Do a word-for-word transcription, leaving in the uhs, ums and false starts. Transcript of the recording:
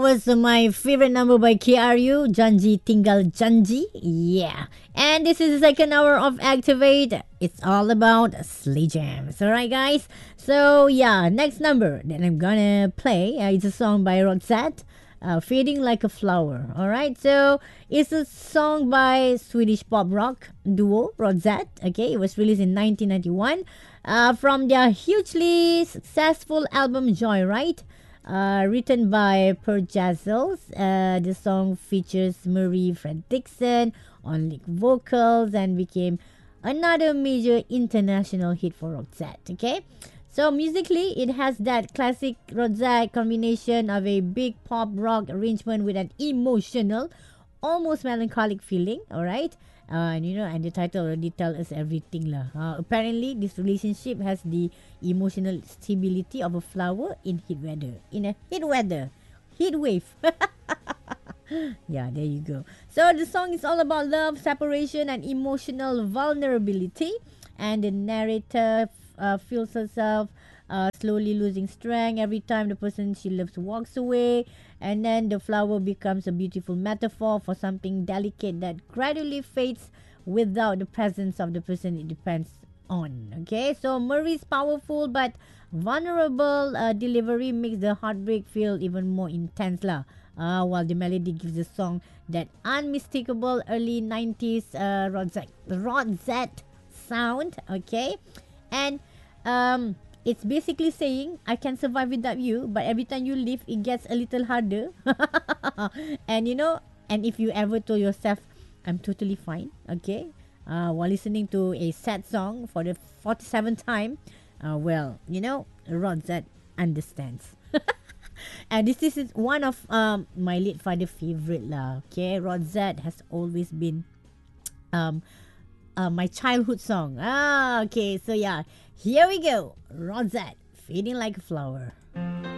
Was my favorite number by K R U, Janji Tinggal Janji. Yeah. And this is the second hour of Activate. It's all about Slay Jams. Alright, guys? So, yeah, next number that I'm gonna play uh, is a song by Roxette, uh, Fading Like a Flower. Alright, so it's a song by Swedish pop rock duo Roxette. Okay, it was released in nineteen ninety-one uh, from their hugely successful album Joyride. Uh, written by Per Jazzles. Uh, the song features Marie Fredriksson on lead vocals and became another major international hit for Roxette. Okay, so musically, it has that classic Roxette combination of a big pop rock arrangement with an emotional, almost melancholic feeling. All right. Uh, and you know, and the title already tells us everything lah. Uh, apparently, this relationship has the emotional stability of a flower in heat weather. In a heat weather, heat wave. Yeah, there you go. So the song is all about love, separation, and emotional vulnerability. And the narrator uh, feels herself uh, slowly losing strength every time the person she loves walks away. And then the flower becomes a beautiful metaphor for something delicate that gradually fades without the presence of the person it depends on. Okay, so Murray's powerful but vulnerable uh, delivery makes the heartbreak feel even more intense lah. Uh, while the melody gives the song that unmistakable early nineties uh, Roxette, Roxette sound. Okay, and um, it's basically saying I can survive without you, but every time you leave, it gets a little harder. And you know, and if you ever told yourself, I'm totally fine, okay, uh, while listening to a sad song for the forty-seventh time, uh, well, you know, Roxette understands. And this, this is one of um, my late father favorite lah. Okay, Roxette has always been um, uh, my childhood song. Ah, okay, so yeah, here we go. Roxette, Fading Like a Flower.